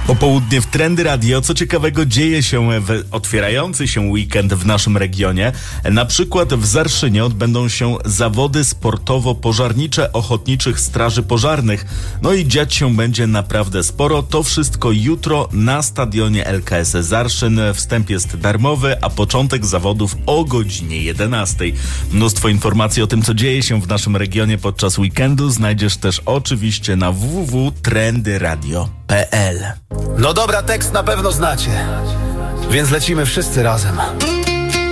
Popołudnie w Trendy Radio. Co ciekawego dzieje się w otwierający się weekend w naszym regionie? Na przykład w Zarszynie odbędą się zawody sportowo-pożarnicze Ochotniczych Straży Pożarnych. No i dziać się będzie naprawdę sporo. To wszystko jutro na stadionie LKS Zarszyn. Wstęp jest darmowy, a początek zawodów o godzinie 11. Mnóstwo informacji o tym, co dzieje się w naszym regionie podczas weekendu znajdziesz też oczywiście na www.trendyradio.pl. No dobra, tekst na pewno znacie, więc lecimy wszyscy razem.